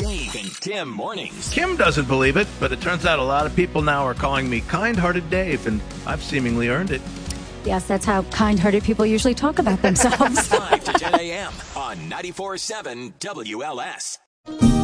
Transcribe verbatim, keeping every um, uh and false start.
Dave and Tim mornings. Kim doesn't believe it, but it turns out a lot of people now are calling me Kind-Hearted Dave, and I've seemingly earned it. Yes, that's how kind-hearted people usually talk about themselves. five to ten a.m. on ninety-four point seven W L S.